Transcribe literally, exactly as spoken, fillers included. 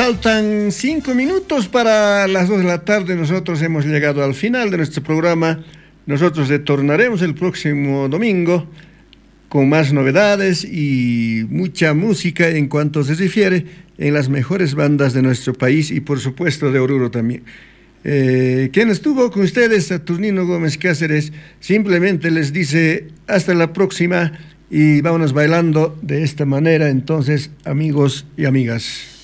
Faltan cinco minutos para las dos de la tarde. Nosotros hemos llegado al final de nuestro programa. Nosotros retornaremos el próximo domingo con más novedades y mucha música en cuanto se refiere en las mejores bandas de nuestro país y por supuesto de Oruro también. Eh, quien estuvo con ustedes, Saturnino Gómez Cáceres, simplemente les dice hasta la próxima y vámonos bailando de esta manera entonces, amigos y amigas.